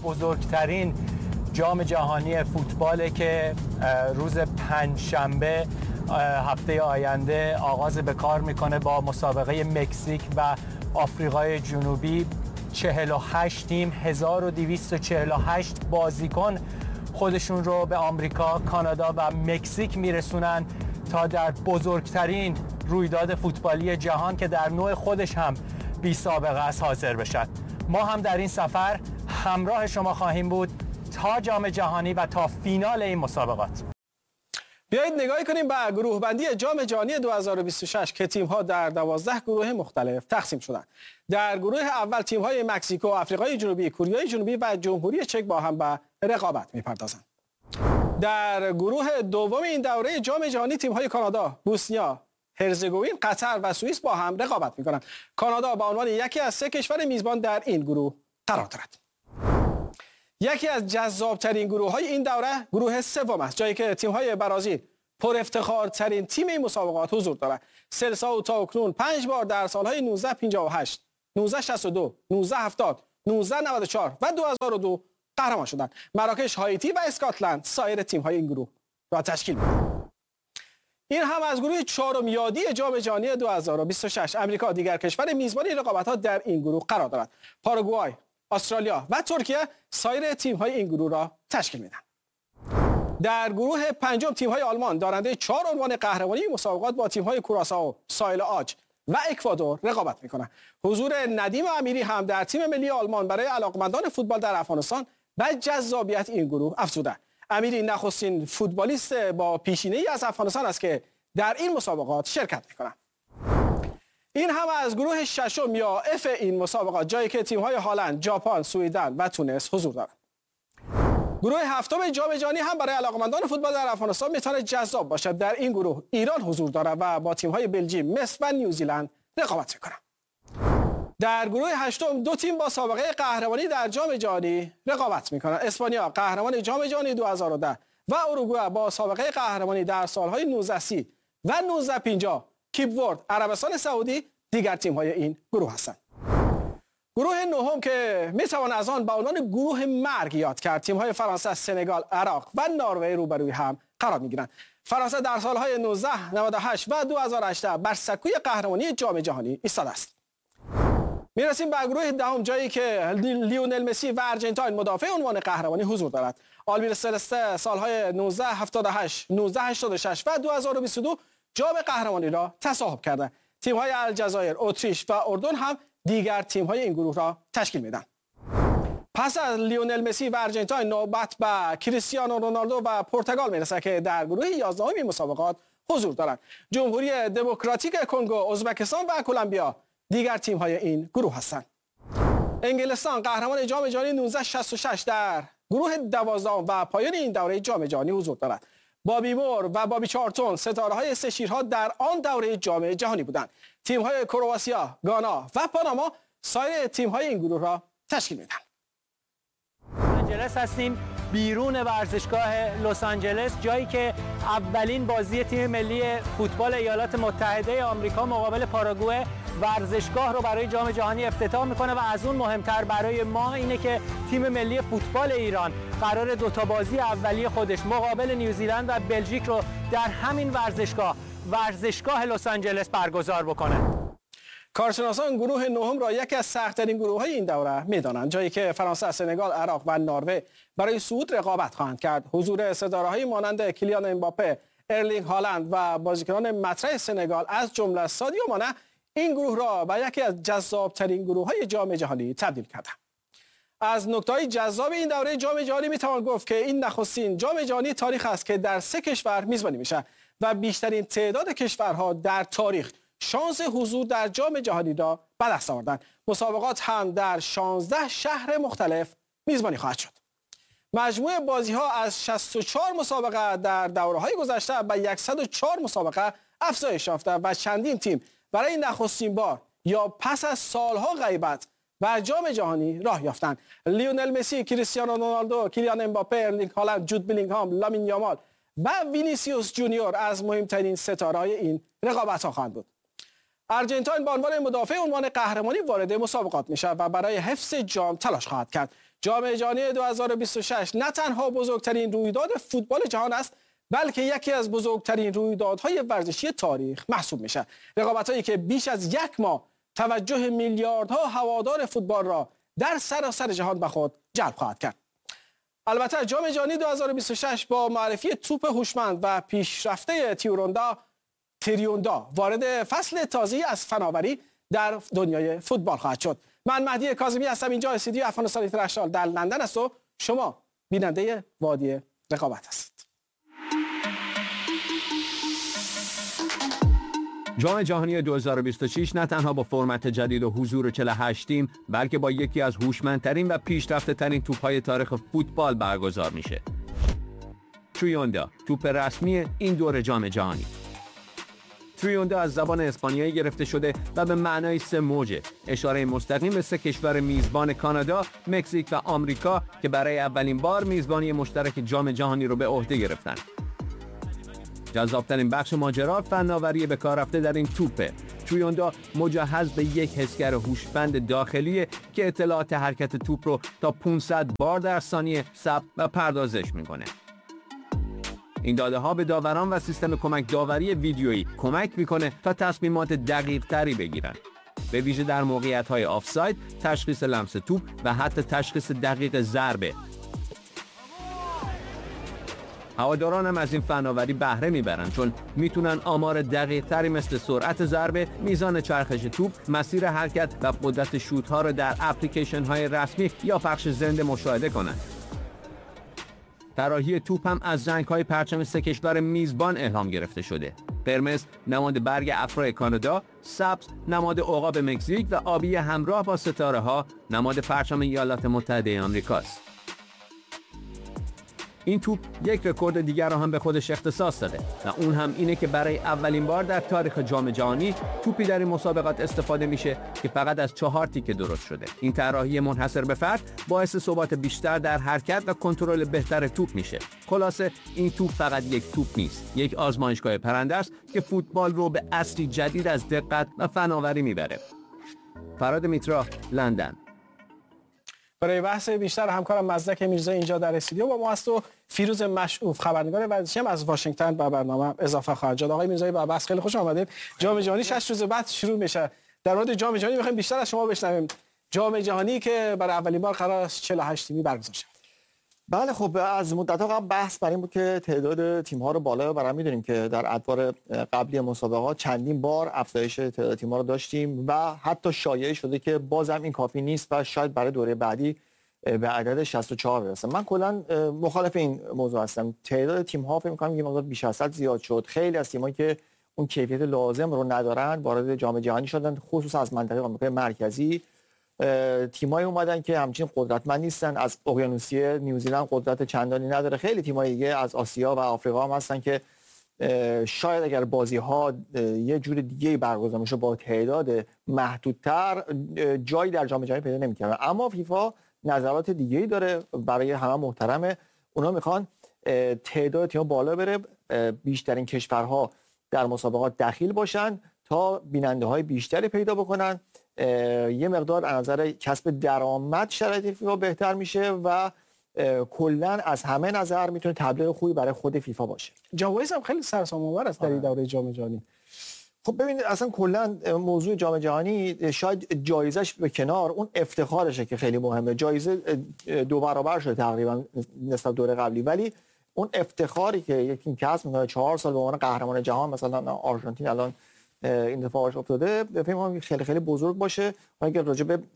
بزرگترین جام جهانی فوتباله که روز پنجشنبه هفته آینده آغاز به کار میکنه با مسابقه مکزیک و آفریقای جنوبی. 48 تیم، 1248 بازیکن خودشون رو به آمریکا، کانادا و مکزیک میرسونن تا در بزرگترین رویداد فوتبالی جهان که در نوع خودش هم بی سابقه است حاضر بشن. ما هم در این سفر همراه شما خواهیم بود تا جام جهانی و تا فینال این مسابقات. بیایید نگاهی کنیم به گروه بندی جام جهانی 2026 که تیم‌ها در 12 گروه مختلف تقسیم شدند. در گروه اول تیم‌های مکزیکو، آفریقای جنوبی، کره جنوبی و جمهوری چک با هم به رقابت می‌پردازند. در گروه دوم این دوره جام جهانی تیم‌های کانادا، بوسنیا، هرزگوین، قطر و سوئیس با هم رقابت می‌کنند. کانادا به عنوان یکی از 3 کشور میزبان در این گروه قرار دارد. یکی از جذاب‌ترین گروه‌های این دوره گروه سوم است، جایی که تیم‌های برزیل پر افتخارترین تیم این مسابقات حضور دارد. سلساو تا اکنون 5 بار در سال‌های 1958، 1962، 1970، 1994 و 2002 قهرمان شدند. مراکش، هایتی و اسکاتلند سایر تیم‌های این گروه را تشکیل می‌دهند. این هم از گروه چهارم یادی جام جهانی 2026. امریکا دیگر کشور میزبان رقابت‌ها در این گروه قرار دارد. پاراگوئه، استرالیا و ترکیه سایر تیم‌های این گروه را تشکیل میدن. در گروه پنجم تیم‌های آلمان دارنده 4 عنوان قهرمانی مسابقات با تیم‌های کوراسائو، ساحل عاج و اکوادور رقابت می‌کنند. حضور ندیم امیری هم در تیم ملی آلمان برای علاقمندان فوتبال در افغانستان و جذابیت این گروه افزوده. امیری نخستین فوتبالیست با پیشینه‌ای از افغانستان است که در این مسابقات شرکت می‌کند. این هم از گروه ششم یا اف این مسابقات، جایی که تیم‌های هلند، ژاپن، سوئیدن و تونس حضور دارند. گروه هفتم جام جهانی هم برای علاقمندان فوتبال در افغانستان میتواند جذاب باشد. در این گروه ایران حضور دارد و با تیم‌های بلژیم، مصر و نیوزیلند رقابت می‌کند. در گروه هشتم 2 تیم با سابقه قهرمانی در جام جهانی رقابت می‌کنند. اسپانیا قهرمان جام جهانی 2010 و اروگوئه با سابقه قهرمانی در سال‌های 1930 و 1950، کیپ ورد، عربستان سعودی دیگر تیم‌های این گروه هستند. گروه نهم که میتوان از آن با عنوان گروه مرگ یاد کرد، تیم‌های فرانسه، سنگال، عراق و نروژ روبروی هم قرار می‌گیرند. فرانسه در سال‌های 1998 و 2018 بر سکوی قهرمانی جام جهانی ایستاده است. میرسیم به گروه دهم، جایی که لیونل مسی و ارژانتین مدافع عنوان قهرمانی حضور دارد. آلبیر سلسته سال‌های 1978، 1986 و 2022 جام قهرمانی را تصاحب کرده. تیم‌های الجزایر، اتریش و اردن هم دیگر تیم‌های این گروه را تشکیل میدن. پس از لیونل مسی و ارژانتین نوبت به کریستیانو رونالدو و پرتغال میرسه که در گروه 11 این مسابقات حضور دارند. جمهوری دموکراتیک کنگو، ازبکستان و کلمبیا دیگر تیم‌های این گروه هستند. انگلستان قهرمان جام جهانی 1966 در گروه 12 و پایان این دوره جام جهانی حضور دارد. بابی مور و بابی چارلتون ستاره‌های سه شیرها در آن دوره جام جهانی بودند. تیم‌های کرواتیا، گانا و پاناما سایر تیم‌های این گروه را تشکیل میدن. لس آنجلس هستیم، بیرون ورزشگاه لس آنجلس، جایی که اولین بازی تیم ملی فوتبال ایالات متحده آمریکا مقابل پاراگوئه ورزشگاه رو برای جام جهانی افتتاح میکنه و از اون مهمتر برای ما اینه که تیم ملی فوتبال ایران قرار 2 تا بازی اولیه خودش مقابل نیوزیلند و بلژیک رو در همین ورزشگاه لس آنجلس برگزار بکنه. کارشناسان گروه نهم را یکی از سخت‌ترین گروه‌های این دوره می‌دانند، جایی که فرانسه، سنگال، عراق و نروژ برای صعود رقابت خواهند کرد. حضور ستاره‌های مانند کیلیان امباپه، ارلینگ هالند و بازیکنان مطرح سنگال از جمله سادیو مانه این گروه را به یکی از جذاب‌ترین گروه‌های جام جهانی تبدیل کرده. از نکته‌های جذاب این دوره جام جهانی می‌توان گفت که این نخستین جام جهانی تاریخ است که در 3 کشور میزبانی میشه و بیشترین تعداد کشورها در تاریخ شانس حضور در جام جهانی را به دست آوردند. مسابقات هم در 16 شهر مختلف میزبانی خواهد شد. مجموع بازی‌ها از 64 مسابقه در دوره‌های گذشته به 104 مسابقه افزایش یافته و چندین تیم برای نخستین بار یا پس از سالها غیبت بر جام جهانی راه یافتند. لیونل مسی، کریستیانو رونالدو، کیلیان امباپه، ارلینگ هالند، جود بلینگهام، لامین یامال و وینیسیوس جونیور از مهمترین ستاره‌های این رقابت‌ها خواهند بود. آرژانتین به عنوان مدافع عنوان قهرمانی وارد مسابقات میشه و برای حفظ جام تلاش خواهد کرد. جام جهانی 2026 نه تنها بزرگترین رویداد فوتبال جهان است، بلکه یکی از بزرگترین رویدادهای ورزشی تاریخ محسوب میشه. رقابت‌هایی که بیش از یک ماه توجه میلیاردها هوادار فوتبال را در سراسر جهان به خود جلب خواهد کرد. البته جام جهانی 2026 با معرفی توپ هوشمند و پیشرفته تریوندا وارد فصل تازه‌ای از فناوری در دنیای فوتبال خواهد شد. من مهدی کاظمی هستم، اینجا استودیو افغانستان اینترنشنال در لندن است و شما بیننده وادی رقابت هستید. جام جهانی 2026 نه تنها با فرمت جدید و حضور 48 تیم، بلکه با یکی از هوشمندترین و پیشرفته‌ترین توپ‌های تاریخ فوتبال برگزار میشه. تریوندا، توپ رسمی این دور جام جهانی. تریوندا از زبان اسپانیایی گرفته شده و به معنای سه موجه، اشاره مستقیم به سه کشور میزبان کانادا، مکزیک و آمریکا که برای اولین بار میزبانی مشترک جام جهانی رو به عهده گرفتن. جذابترین بخش ماجرا فناوری به کار رفته در این توپه. تریوندا مجهز به یک حسگر هوشمند داخلی که اطلاعات حرکت توپ رو تا 500 بار در ثانیه ثبت و پردازش میکنه. این داده ها به داوران و سیستم کمک داوری ویدیویی کمک میکنه تا تصمیمات دقیق تری بگیرن، به ویژه در موقعیت های آفساید، تشخیص لمس توپ و حتی تشخیص دقیق ضربه. هواداران هم از این فناوری بهره میبرن، چون میتونن آمار دقیق تری مثل سرعت ضربه، میزان چرخش توپ، مسیر حرکت و قدرت شوت ها رو در اپلیکیشن های رسمی یا پخش زنده مشاهده کنن. طراحی توپ هم از رنگ‌های پرچم سه کشور میزبان الهام گرفته شده. قرمز نماد برگ افرای کانادا، سبز نماد عقاب مکزیک و آبی همراه با ستاره‌ها نماد پرچم ایالات متحده آمریکاست. این توپ یک رکورد دیگر را هم به خودش اختصاص داده و اون هم اینه که برای اولین بار در تاریخ جام جهانی توپی در این مسابقات استفاده میشه که فقط از 4 تیکه درست شده. این طراحی منحصر به فرد باعث ثبات بیشتر در حرکت و کنترل بهتر توپ میشه. خلاصه این توپ فقط یک توپ نیست، یک آزمایشگاه پرنده است که فوتبال رو به عصری جدید از دقت و فناوری میبره. فراد میترا، لندن. برای بحث بیشتر همکارم مزدک میرزایی اینجا در استودیو با ما است و فیروز مشعوف خبرنگار ورزشی هم از واشنگتن به برنامه اضافه خواهد شد. آقای میرزایی با بحث خیلی خوش آمدید. جام جهانی 6 روز بعد شروع میشه. در مورد جام جهانی میخوایم بیشتر از شما بشنویم. جام جهانی که برای اولین بار قرار است 48 تیمی برگزار شه. بله خب از مدت‌ها قبل بحث بر این بود که تعداد تیم‌ها رو بالا ببرن. می‌دونیم که در ادوار قبلی مسابقات چندین بار افزایش تعداد تیم‌ها رو داشتیم و حتی شایعه شده که بازم این کافی نیست و شاید برای دوره بعدی به عدد 64 برسه. من کلا مخالف این موضوع هستم. تعداد تیم‌ها فکر می‌کنم یه مقدار بیش از حد زیاد شد. خیلی از تیم‌هایی که اون کیفیت لازم رو ندارن وارد جام جهانی شدن، خصوصا از منطقه آمریکای مرکزی. تیمایی اومدن که همچین قدرتمند نیستن. از اقیانوسیه نیوزیلند قدرت چندانی نداره. خیلی تیمای دیگه از آسیا و آفریقا هم هستن که شاید اگر بازی‌ها یه جور دیگه برگزار میشه با تعداد محدودتر جایی در جام جهانی پیدا نمی‌کنه. اما فیفا نظرات دیگه‌ای داره، برای همه محترمه. اونا میخوان تعداد تیم‌ها بالا بره، بیشترین کشورها در مسابقات دخیل باشن تا بیننده‌های بیشتری پیدا بکنن. یه مقدار از نظر کسب درآمد شرایط فیفا بهتر میشه و کلا از همه نظر میتونه تبلیغ خوبی برای خود فیفا باشه. جوایز هم خیلی سرسام‌آور است در این دوره جام جهانی. خب ببینید اصلا کلا موضوع جام جهانی شاید جایزش به کنار، اون افتخارشه که خیلی مهمه. جایزه 2 برابر شده تقریبا نسبت دوره قبلی، ولی اون افتخاری که یک تیم کسب می‌کنه 4 سال به عنوان قهرمان جهان، مثلا آرژانتین الان این دفعهش افتاده، فکر می‌کنم خیلی خیلی بزرگ باشه. ما اگه راجع به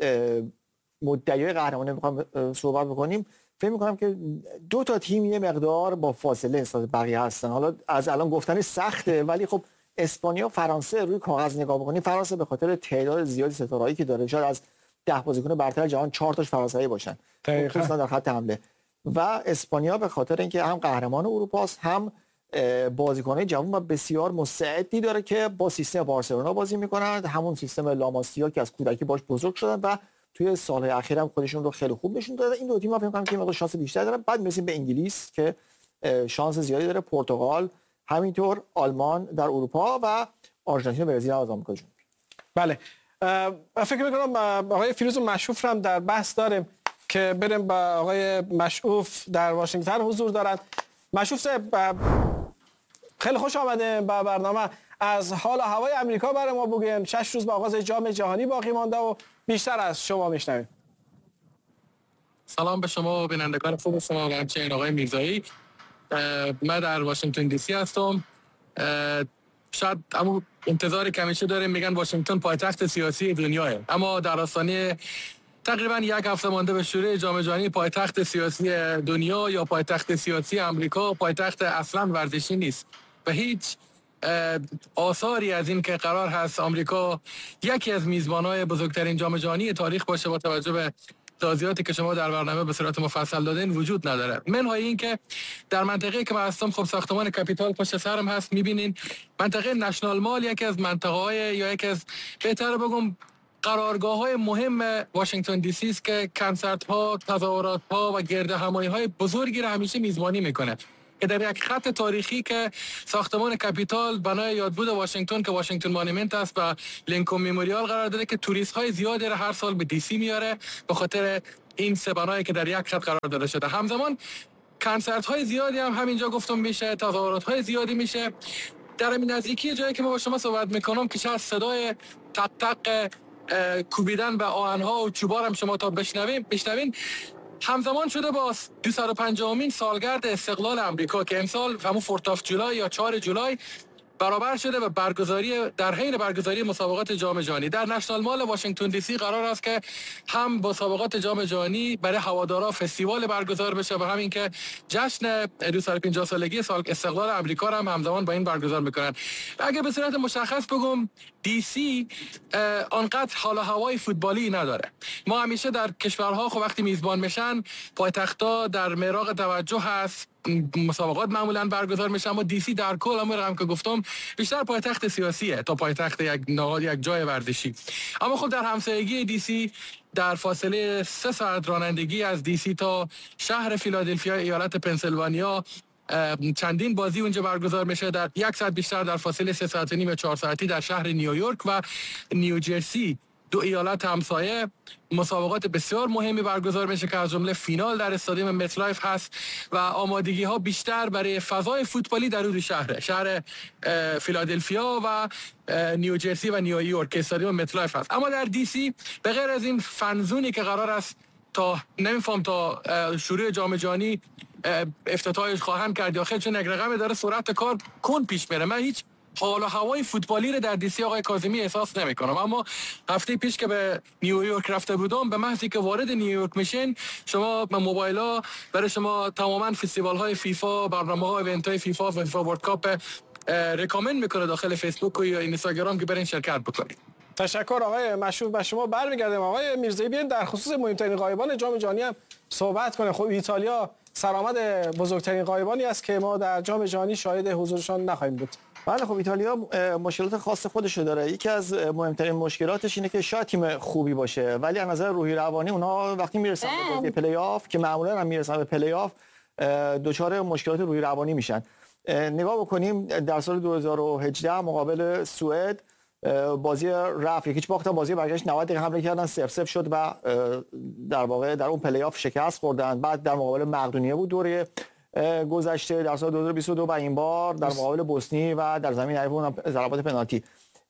مدعیای قهرمانی می‌خوام صحبت بکنیم، فکر می‌کنم که 2 تا تیم یه مقدار با فاصله نسبت بقیه هستن. حالا از الان گفتنش سخته، ولی خب اسپانیا و فرانسه روی کاغذ نگاه بکنیم، فرانسه به خاطر تعداد زیادی ستارهایی که داره شاید از 10 بازیکن برتر جهان 4 تاش فرانسوی باشن، خصوصا در خط حمله. و اسپانیا به خاطر اینکه هم قهرمان اروپا است، هم بازیکن‌های جوان و بسیار مستعدی داره که با سیستم بارسلونا بازی می‌کنند، همون سیستم لاماسیا که از کودکی باش بزرگ شدن و توی سال‌های اخیر هم خودشون رو خیلی خوب نشون دادن. این دو تیم فکر می‌کنم که مقدار شانس بیشتر دارن. بعد می‌رسیم به انگلیس که شانس زیادی داره، پرتغال، همینطور آلمان در اروپا و آرژانتین و برزیل از آمریکا جنوبی. بله فکر میکنم آقای فیروز مشوف هم در بحث داریم که بریم با آقای مشوف در واشنگتن حضور دارند. مشوف صاحب خیلی خوش آمدیم به برنامه. از حال و هوای امریکا برای ما بگیم. 6 روز به آغاز جام جهانی باقی مانده و بیشتر از شما میشنویم. سلام به شما بینندگان خوب شما و همچنین آقای میرزایی. من در واشنگتن دی سی هستم. شاید اما انتظار کمیشه داریم میگن واشنگتن پایتخت سیاسی دنیاه، اما در آستانه تقریبا یک هفته مانده به شروع جام جهانی پایتخت سیاسی دنیا یا پایتخت سیاسی امریکا پایتخت اصلا ورزشی نیست و هیچ آثاری از این که قرار هست آمریکا یکی از میزبانای بزرگترین جام جهانی تاریخ باشه با توجه به توضیحاتی که شما در برنامه به صورت مفصل دادین وجود نداره. منهای این که در منطقه‌ای که من هستم خب ساختمان کپیتال پشت سرم هست، میبینین منطقه نشنال مال یکی از منطقه‌های یا یکی از بهتر بگم قرارگاه‌های مهم واشنگتن دی سی است که کنسرت‌ها، تظاهرات‌ها و گردهمایی‌های بزرگی را همیشه میزبانی میکنه که در یک خط تاریخی که ساختمان کپیتال بنای یادبود واشنگتن که واشنگتن مانیمنت است و لینکن مموریال قرار داده که توریست‌های زیادی را هر سال به دی سی میاره به خاطر این سه بنایی که در یک خط قرار داده شده. همزمان کنسرت‌های زیادی هم همینجا گفتم میشه، تظاهرات‌های زیادی میشه. در این نزدیکی جایی که ما با شما صحبت میکنم که شاید صدای تق تق کوبیدن و آهن‌ها و چوبار هم شما تا بشنوین همزمان شده با 250مین سالگرد استقلال امریکا که امسال همون 4 جولای یا 4 جولای برابر شده و در حین برگزاری مسابقات جام جهانی در نشنال مال واشنگتن دی سی قرار است که هم مسابقات جام جهانی برای هوادارا فستیوال برگزار بشه و همین که جشن 250 سالگی سال استقلال امریکا را هم همزمان با این برگزار میکنن. اگه به صورت مشخص بگم دی سی آنقدر حال و هوای فوتبالی نداره. ما همیشه در کشورها خب وقتی میزبان میشن پایتخت‌ها در مراق توجه هست، مسابقات معمولا برگزار میشه، اما دی سی در کل هم که گفتم بیشتر پایتخت سیاسیه تا پایتخت یک جای ورزشی. اما خب در همسایگی دی سی در فاصله 3 ساعت رانندگی از دی سی تا شهر فیلادلفیا ایالت پنسیلوانیا چندین بازی اونجا برگزار میشه. در 1 ساعت بیشتر در فاصله 3 ساعت و نیم یا 4 ساعتی در شهر نیویورک و نیوجرسی 2 ایالت همسایه مسابقات بسیار مهمی برگزار میشه که از جمله فینال در استادیوم متلایف هست و آمادگی ها بیشتر برای فضای فوتبالی در اون شهر فیلادلفیا و نیوجرسی و نیویورک که استادیوم متلایف هست. اما در دی سی به غیر از این فنزونی که قرار است تا شروع جام جهانی افتتاحش خواهند کرد یا خیلی چون یک رقم داره سرعت کار کند پیش میره، من هیچ حال و هوای فوتبالی رو در دی سی آقای کاظمی احساس نمی‌کنم. اما هفته پیش که به نیویورک رفته بودم به محضی که وارد نیویورک میشین شما با موبایل‌ها برای شما تماما فستیوال‌های فیفا، برنامه‌ها ایونت‌های فیفا و فیفا ورلد کاپ ریکامند میکنه داخل فیسبوک و یا اینستاگرام که برین شرکت بکنید. تشکر آقای مشوف. به شما برمیگردیم. آقای میرزایی بیاین در خصوص مهمترین غایبان جام جهانی هم صحبت کنه. خب ایتالیا سرآمد بزرگترین غایبانی است که ما در جام جهانی شاهد حضورشان نخواهیم بود. بله خب ایتالیا مشکلات خاص خودش رو داره. یکی از مهمترین مشکلاتش اینه که شاید تیم خوبی باشه ولی از نظر روحی روانی اونها وقتی میرسن به بازی پلی آف که معمولا هم میرسن به پلی آف دچار مشکلات روحی روانی میشن. نگاه بکنیم در سال 2018 مقابل سوئد بازی رفت یکیچ باختن، بازی برگشت 90 دقیقه حمله کردن 0-0 شد و در واقع در اون پلی آف شکست خوردن. بعد در مقابل مقدونیه بود دوره گذشته در سال 2022 و این بار در مقابل بوسنی و در زمین حریف ضربات پنالتی.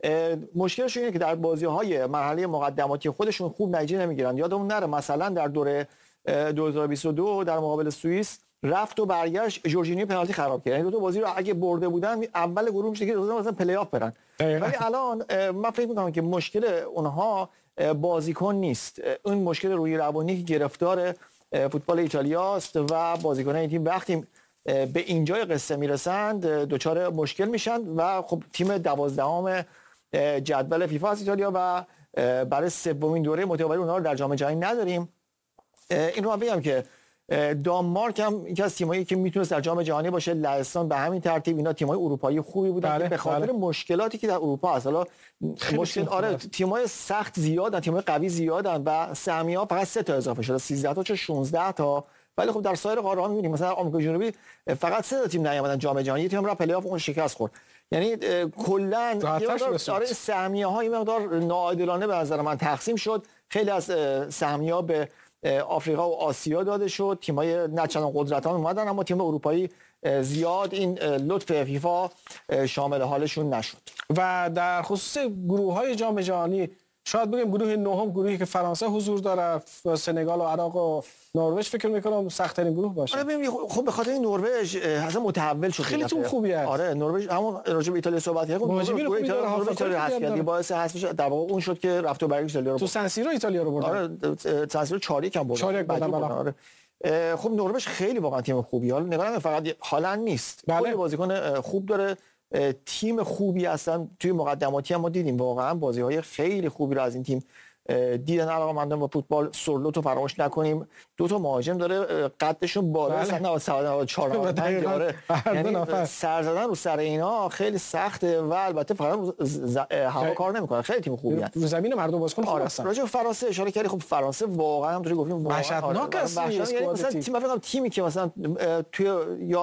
مشکلش اینه که در بازی‌های مرحله مقدماتی خودشون خوب نتیجه نمیگیرن. یادمون نره مثلا در دوره 2022 در مقابل سوئیس رفت و برگشت جورجینیو پنالتی خراب کرد. یعنی دو تا بازی رو اگه برده بودن اول گروه میشه که مثلا پلی آف برن. ولی الان من فکر می‌کنم که مشکل اونها بازیکن نیست. اون مشکل روحی روانی که گرفتار فوتبال ایتالیا است و بازیکنان این تیم وقتی به اینجای قصه میرسند دچار مشکل میشن و خب تیم 12ام جدول فیفا از ایتالیا و برای سومین دوره متوالی اونها رو در جام جهانی نداریم. این رو من بگم که دانمارک هم یکی از تیمایی که میتونست در جام جهانی باشه، لهستان به همین ترتیب. اینا تیمای اروپایی خوبی بودن به خاطر مشکلاتی که در اروپا هست. حالا مشکل تیمای سخت زیادن، تیمای قوی زیادن و سهمیه‌ها فقط 3 تا اضافه شده 13 تا چه 16 تا. ولی خب در سایر قاره ها می‌بینیم مثلا آمریکا جنوبی فقط 3 تا تیم نیومدن جام جهانی، تیم را پلی آف اون شکست خورد. یعنی کلا سهمیه های مقدار ناعادلانه به نظر من تقسیم شد. خیلی از سهمیه‌ها به آفریقا و آسیا داده شد، تیم‌های نچندان قدرتمند اومدن، اما تیم اروپایی زیاد این لطف فیفا شامل حالشون نشد. و در خصوص گروه‌های جام جهانی شاید بگیم گروه نهم گروهی که فرانسه حضور داره، سنگال و عراق و نروژ فکر می‌کنم سخت‌ترین گروه باشه. آره ببین خب به خاطر این نروژ اصلا متحول شد. خیلی تیم خوبیه. آره نروژ همون راجع به ایتالیا صحبت کردیم. ایتالیا حذفش در واقع اون شد که رفت و برگشت ایتالیا رو تو سن سیرو ایتالیا رو بردن. آره سن سیرو 4-1 هم بردن. آره خب نروژ خیلی واقعا تیم خوبیه. حالا نگاه فقط هالند نیست. کلی بازیکن خوب داره. تیم خوبی هستن. توی مقدماتی هم ما دیدیم واقعا بازی‌های خیلی خوبی رو از این تیم دیدن. علاقه‌مندان با فوتبال سورلوت رو فراموش نکنیم. 2 تا مهاجم داره قدشون بالا است، نه 4 داره. یعنی سر زدن رو سر اینا خیلی سخته و البته فقط هوا کار نمی‌کنه. خیلی تیم خوبی هست. رو زمین مردم بازیکن خوب هستن. راجع به فرانسه اشاره کردی. خب فرانسه واقعا همونطوری گفتیم وحشتناک است. یعنی مثلا تیمی که مثلا توی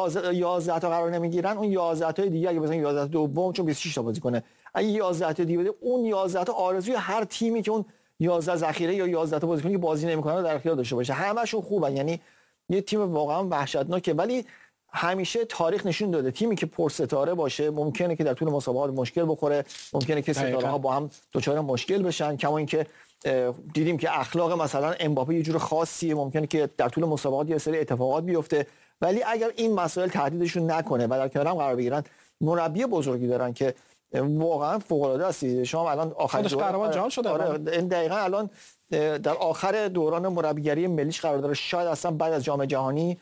11 تا قرار نمیگیرن، اون 11 تا دیگه اگه مثلا 11 دوم چون 26 تا بازیکنه، اگه 11 تا دیگه بده، اون 11 تا آرزوی هر تیمی که اون 11 ذخیره یا 11 تا بازیکنی که بازی نمی‌کنن در اختیار داشته باشه. همشون خوبن. یعنی یه تیم واقعا وحشتناکه. ولی همیشه تاریخ نشون داده تیمی که پرستاره باشه ممکنه که در طول مسابقات مشکل بخوره، ممکنه که ستاره‌ها با هم دچار مشکل بشن. کما اینکه دیدیم که اخلاق مثلا امباپه یه جور خاصیه، ممکنه که در طول مسابقات یه سری اتفاقات بیفته. ولی اگر این مسائل تهدیدشون نکنه و در کنار هم قرار بگیرن، مربی بزرگی دارن که واقعا فوق العاده است. شما الان آخر قهرمان جهان شده. آره دقیقاً الان در آخر دوران مربیگری ملیش قرار داره. شاید اصلا بعد از جام جهانی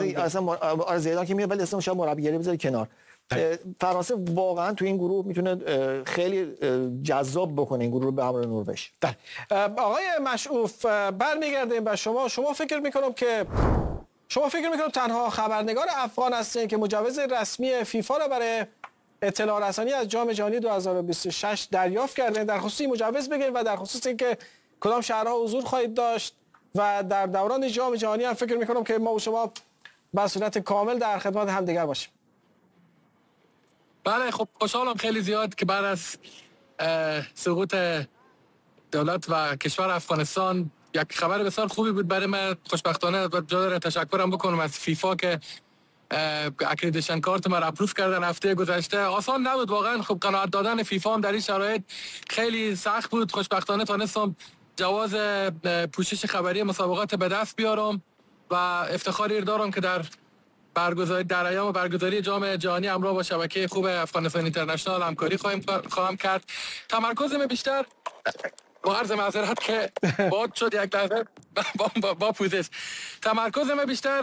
اصلا زیدان که میاد، ولی اصلا شاید مربیگری بذاره کنار. فرانسه واقعا تو این گروه میتونه خیلی جذاب بکنه این گروه رو به همراه نروژ. آقای مشعوف برمیگردیم به شما فکر میکنم تنها خبرنگار افغان هستین که مجوز رسمی فیفا رو برای اطلاع رسانی از جام جهانی 2026 دریافت کردن. در خصوص این مجوز بگین و در خصوص اینکه کدام شهرها حضور خواهید داشت و در دوران جام جهانی هم فکر میکنم که ما و شما به صورت کامل در خدمت همدیگر باشیم. بله خب خوشحالم خیلی زیاد که بعد از سقوط دولت و کشور افغانستان یک خبر بسیار خوبی بود برای من. خوشبختانه جا داره تشکرم بکنم از فیفا که اکریدیشن کارت ما را اپروف کردن هفته گذشته. آسان نبود واقعا. خب قناعت دادن فیفا هم در این شرایط خیلی سخت بود. خوشبختانه تونستم جواز پوشش خبری مسابقات به دست بیارم و افتخاری دارم که در ایام برگزاری جام جهانی همراه با شبکه خوب افغانستان اینترنشنال همکاری خواهم کرد. تمرکزم بیشتر با عرض معذرت که باد شد یک لحظه با پوزش. تمرکزم بیشتر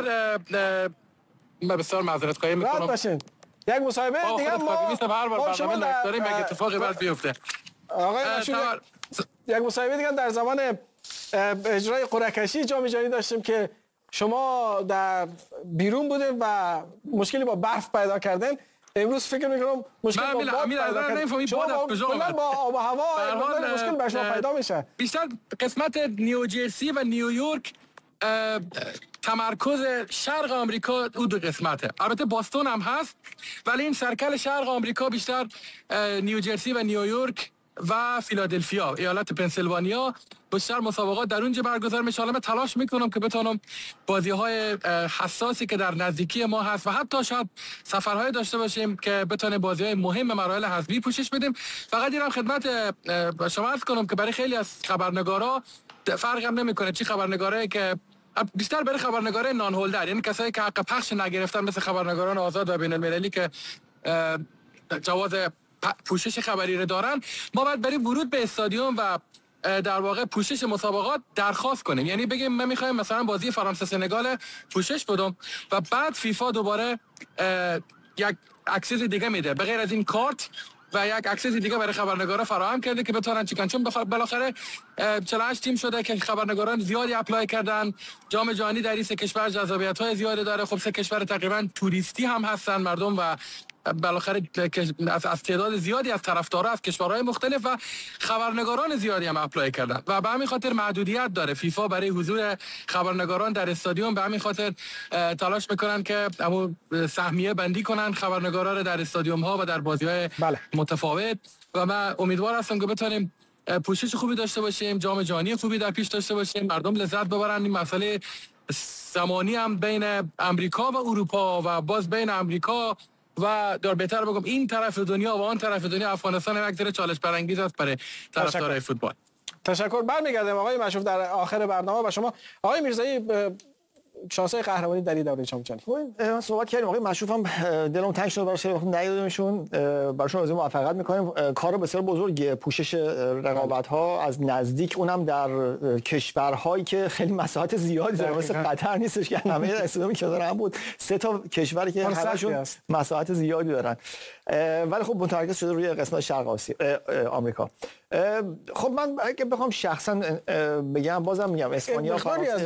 من بسیار معذرت خواهی میکنم. راحت باشین. یک مصاحبه دیگه ما شما داریم یک اتفاقی بعد بیفته. آقای یک مصاحبه دیگه در زمان اجرای قرعه کشی جام جهانی داشتیم که شما در بیرون بودین و مشکلی با برف پیدا کردین. امروز فکر میکنم مشکل با باد پیدا کردین. شما با آب و هوا مشکل بر شما پیدا میشه. بیشتر قسمت نیوجرسی و نیویورک تمرکز شرق آمریکا او 2 قسمته. البته باستون هم هست ولی این سرکل شرق آمریکا بیشتر نیوجرسی و نیویورک و فیلادلفیا ایالت پنسیلوانیا بیشتر مسابقات در اونجا برگزار میشه. من تلاش میکنم که بتونم بازی‌های حساسی که در نزدیکی ما هست و حتی شاید سفرهای داشته باشیم که بتونه بازی‌های مهم مراحل حذفی پوشش بدیم. فقط دیدم خدمت شما عرض کنم که برای خیلی از خبرنگارا فرق هم نمیکنه چی خبرنگارایی که بیشتر برای خبرنگارای نان هولدر، یعنی کسایی که حق پخش نگرفتن مثل خبرنگاران آزاد و بین المللی که جواز پوشش خبری رو دارن، ما باید برای ورود به استادیوم و در واقع پوشش مسابقات درخواست کنیم. یعنی بگیم ما می‌خوایم مثلا بازی فرانسه سنگال پوشش بدم و بعد فیفا دوباره یک اکسس دیگه میده به غیر از این کارت و یک اکسس دیگه برای خبرنگارا فراهم کرده که بتونن چیکار. چون بالاخره 48 تیم شده که خبرنگاران زیادی اپلای کردن. جام جهانی در این 3 کشور جذابیت‌های زیادی داره. خب 3 کشور تقریبا توریستی هم هستن. مردم و بالاخره از تعداد زیادی از طرفدارا از کشورهای مختلف و خبرنگاران زیادی هم اپلای کردن و به همین خاطر محدودیت داره فیفا برای حضور خبرنگاران در استادیوم. به همین خاطر تلاش میکنن که سهمیه بندی کنن خبرنگارا رو در استادیوم ها و در بازی‌های متفاوت و من امیدوار هستم که بتونیم پوشش خوبی داشته باشیم، جام جهانی خوبی در پیش داشته باشیم، مردم لذت ببرن. این مسئله زمانی هم بین امریکا و اروپا و باز بین امریکا و در بهتر بگم این طرف دنیا و آن طرف دنیا، افغانستان یک ذره چالش برانگیز است برای طرفدارای فوتبال. تشکر. برمیگردیم آقای مشروف در آخر برنامه. و شما آقای میرزایی شانس‌های قهرمانی در این دوره جام جهانی؟ من صحبت کردیم آقای مشروف هم دلم تنگ شد براش، وقتی نیادمشون براشون آرزوی موفقیت می‌کنیم. کار بسیار بزرگیه پوشش رقابت‌ها از نزدیک، اونم در کشورهایی که خیلی مساحت زیادی داره، مثل قطر نیستش که همه استادیومی که دارن بود 3 تا کشوری که همشون مساحت زیادی دارن، ولی خب متمرکز شده روی قسمت شرق آسیا آمریکا. خب من اگه بخوام شخصا بگم، بازم میگم اسپانیا، فرانسه،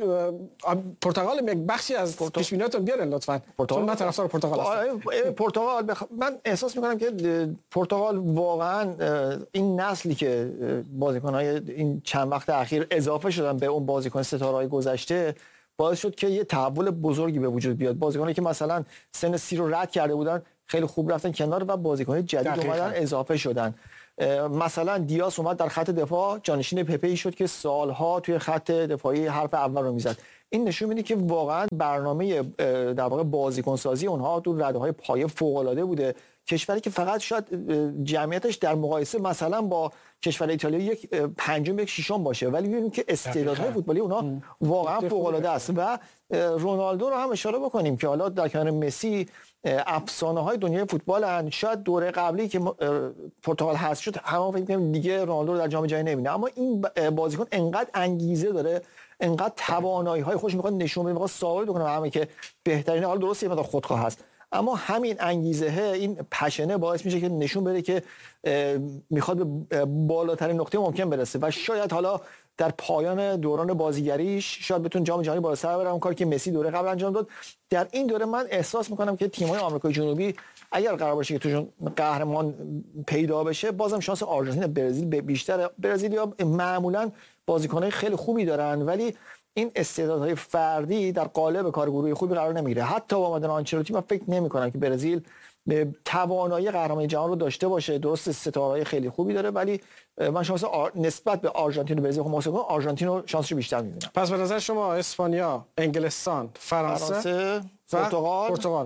پرتغال یک بخشی از پیش‌بینیاتون بیارن لطفاً، چون من طرفدار پرتغال هستم. پرتغال من احساس می‌کنم که پرتغال واقعاً این نسلی که بازیکن‌های این چند وقت اخیر اضافه شدن به اون بازیکن ستاره‌های گذشته باعث شد که یه تحول بزرگی به وجود بیاد. بازیکنایی که مثلا سن 30 رو رد کرده بودن خیلی خوب رفتن کنار و بازیکن‌های جدید اومدن اضافه شدن. مثلا دیاس اومد در خط دفاع، جانشین پپه‌ای شد که سالها توی خط دفاعی حرف اول رو میزد. این نشون میده که واقعا برنامه در واقع بازیکن سازی اونها تو رده‌های پایه فوق‌العاده بوده. کشوری که فقط شاید جمعیتش در مقایسه مثلا با کشور ایتالیا یک پنجم یک ششم باشه، ولی می‌بینیم که استعدادهای فوتبالی اونها واقعا فوق‌العاده است. و رونالدو رو هم اشاره بکنیم که حالا در کنار مسی افسانه‌های دنیای فوتبالن. شاید دوره قبلی که پرتغال حذف شد همه فکر می‌کنیم دیگه رونالدو رو در جام جهانی نمی‌بینه، اما این بازیکن انقدر انگیزه داره، انقدر توانایی‌های خوش می‌خواد نشون بده، می‌خواد ثابت بکنه همه که بهترین، حالا درسته یه مقدار خودخواه هست، اما همین انگیزه، این پشنه باعث میشه که نشون بده که میخواد به بالاترین نقطه ممکن برسه و شاید حالا در پایان دوران بازیگریش شاید بتونه جام جهانی بالا سر ببره، اون کاری که مسی دوره قبل انجام داد. در این دوره من احساس میکنم که تیم‌های آمریکای جنوبی اگر قرار باشه که توشون قهرمان پیدا بشه، بازم شانس آرژانتین، برزیل بیشتره. برزیلیا معمولا بازیکن‌های خیلی خوبی دارن، ولی این استعدادهای فردی در قالب کار گروهی خوبی قرار نمیگیره. حتی با آمدن آنچلوتی من فکر نمی‌کنم که برزیل توانایی قهرمانی جهان رو داشته باشه. درست ستاره‌های خیلی خوبی داره، ولی من شانس نسبت به آرژانتین و برزیل محاسبه کنم آرژانتین رو شانسش بیشتر می‌بینم. پس به نظر شما اسپانیا، انگلستان، فرانسه پرتغال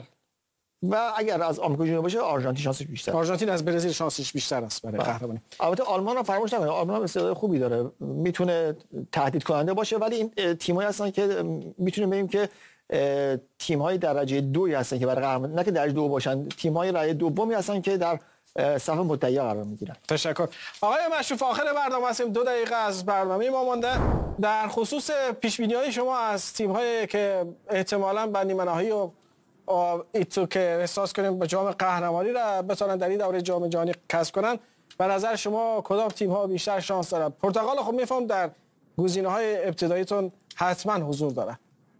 و اگر از آمریکا جنوبی باشه آرژانتین شانسش بیشتر. آرژانتین از برزیل شانسش بیشتر است برای قهرمانی. البته آلمان رو فراموش نکنید، آلمان هم استعداد خوبی داره، میتونه تهدید کننده باشه، ولی این تیم‌هایی هستن که میتونیم بگیم که تیم‌های درجه 2 هستن که برای قهرمانی، نه که درجه 2 باشن، تیم‌های رده دومی هستن که در صف مدعی قرار میگیرن. تشکر. آقای مشروف، آخر برنامه هستیم، 2 دقیقه از برنامه ما مونده. در خصوص پیش‌بینی‌های شما از تیم‌هایی که احتمالاً به نیمه نهایی و ایتو که احساس کنیم به جام قهرمانی را بتونن در این دوره جام جهانی کسب کنن، به نظر شما کدام تیم‌ها بیشتر شانس دارن؟ پرتغال خب میفهم در گزینه‌های ابتداییتون حتما حضور داره.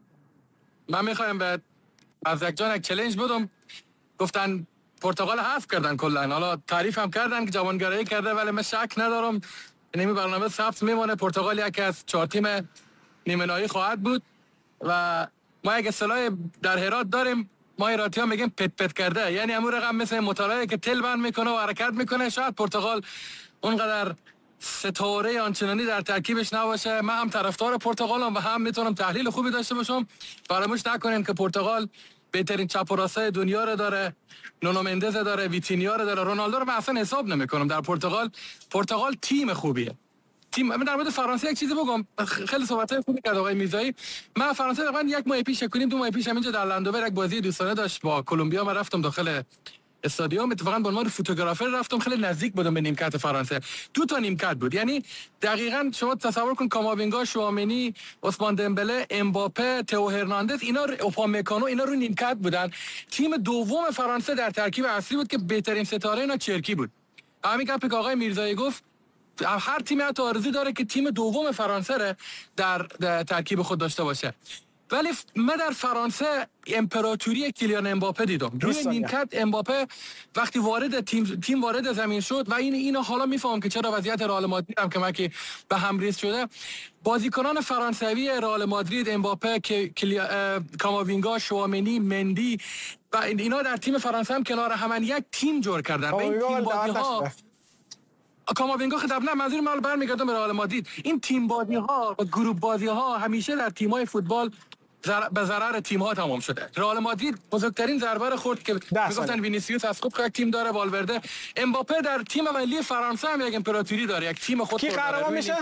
من میخوایم به ازک جان یک چالش بدم. گفتن پرتغال حذف کردن کلا، حالا تعریف هم کردن که جوانگرایی کرده، ولی من شک ندارم این برنامه ثبت میمونه. پرتغال یکی از 4 تیم نیمه نهایی خواهد بود و ما یک اصطلاح در هرات داریم، ما هراتی‌ها میگیم پت پت کرده، یعنی همون رقم مثل مطالعه که تل بند میکنه و حرکت میکنه. شاید پرتغال اونقدر ستاره آنچنانی در ترکیبش نباشه. من هم طرفدار پرتغالم و هم میتونم تحلیل خوبی داشته باشم. فراموش نکنین که پرتغال بهترین چپ و راست دنیا رو داره، نونو مندز داره، ویتینیا رو داره، رونالدو رو من اصلا حساب نمیکنم در پرتغال تیم خوبیه. من در مورد فرانسه یک چیزی بگم، خیلی صحبتای خوبی کرد آقای میرزایی. من فرانسه تقریبا 1 ماه پیش 2 ماه پیش همینجا در لندوور یک بازی دوستانه داشت با کلمبیا، من رفتم داخل استادیوم، اتفاقا به عنوان فوتوگرافر رفتم، خیلی نزدیک بودم به نیمکت فرانسه. 2 تا نیمکت بود، یعنی دقیقاً شما تصور کن کاماوینگا، شوامنی، عثمان دمبله، امباپه، تئو هرناندز، اینا اوپامکانو، اینا رو نیمکت بودن. تیم دوم فرانسه در ترکیب اصلی بود که بهترین ستاره اینا چرکی بود. همین گپی که آقای میرزایی گفت، هر تیمی حتی آرزو داره که تیم دوم فرانسه رو در ترکیب خود داشته باشه. ولی من در فرانسه امپراتوری کیلیان امباپه دیدم. روی نیمکت امباپه وقتی وارد تیم وارد زمین شد و اینو حالا میفهمم که چرا وضعیت رئال مادرید هم که به هم ریز شده. بازیکنان فرانسوی رئال مادرید، امباپه، کاماوینگا، شوامنی، مندی و اینا در تیم فرانسه هم کنار هم یک تیم جور کردن. و این تیم بازی‌ها کاماوینگا خطاب نه منظور من برمیگردم به رئال مادرید. این تیم بازی‌ها و گروه بازی‌ها همیشه در تیم‌های فوتبال به ضرر تیم‌ها تمام شده. رئال مادرید بزرگترین ضربه رو خورد که میگفتن وینیسیوس از خوب یک تیم داره، والورده. امباپه در تیم ملی فرانسه هم یک امپراتوری داره، یک تیم خود. کی قهرمان میشه؟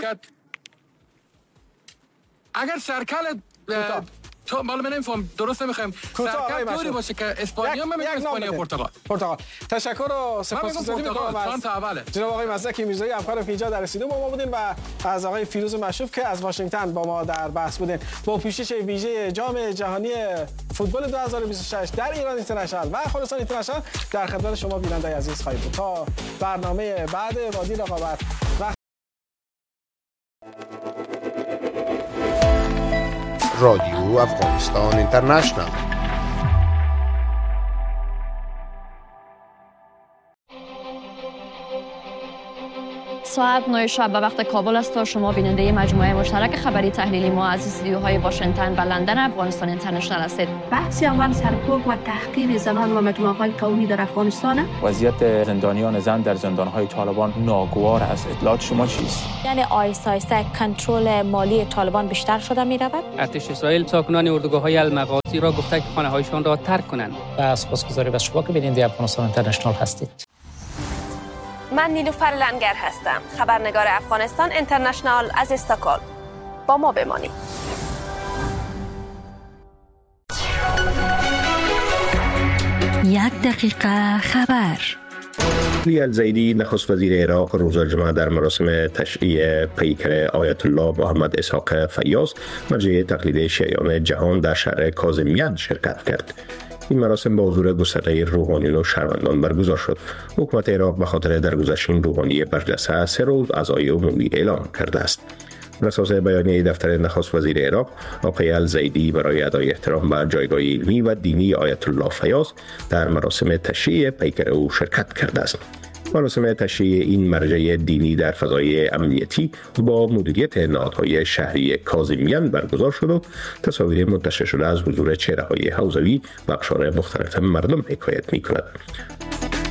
اگر سرکل تو مال من نمیفهم درست نمیخوایم سرکل طوری باشه که اسپانیا من میگم اسپانیا پرتغال. تشکر و سپاسگزاری می‌کنم از جناب آقای مزدکی میرزایی همکارم که اینجا در استودیو با ما بودین و از آقای فیروز مشروف که از واشنگتن با ما در بحث بودین. با پوشش ویژه جام جهانی فوتبال 2026 در ایران اینترنشنال و خراسان اینترنشنال در خدمت شما بینندگان عزیز خواهیم بود. تا برنامه بعد وادی رقابت رادیو افغانستان اینترنشنال. ساعت 9 شب به وقت کابل است تا شما بیننده مجموعه مشترک خبری تحلیلی ما از استودیوهای واشنگتن و لندن افغانستان اینترنشنال هستید. بحث اول سرکوب و تحقیر زنان و مجموعه‌های قومی در افغانستان. وضعیت زندانیان زن در زندان‌های طالبان ناگوار است. اطلاعات شما چیست؟ یعنی آیسته آیسته کنترل مالی طالبان بیشتر شده می‌رود. ارتش اسرائیل ساکنان اردوگاه‌های المغازی را گفته که خانه‌هایشان را ترک کنند. و سپاسگزاری از شما که بیننده افغانستان اینترنشنال هستید. من نیلوفر لنگر هستم، خبرنگار افغانستان اینترنشنال از استکهلم. با ما بمانید. یک دقیقه خبر. علی الزیدی نخست وزیر عراق روز جمعه در مراسم تشییع پیکر آیت الله محمد اسحاق فیاض مرجع تقلید شیعیان جهان در شهر کاظمیان شرکت کرد. این مراسم با حضور گسترده روحانیون و شهروندان برگزار شد. حکومت عراق به خاطر درگذشت روحانی برجسته 3 روز عزای عمومی اعلام کرده است. بر اساس بیانیه دفتر نخست وزیر عراق، آقای الزیدی برای ادای احترام به جایگاه علمی و دینی آیت الله فیاض در مراسم تشییع پیکر او شرکت کرده است. مراسم تشییع این مرجع دینی در فضای امنیتی با مدیریت نهادهای شهری کاظمیان برگزار شد و تصاویر منتشر شده از حضور چهره‌های حوزوی و اقشار مختلف مردم حکایت می‌کند.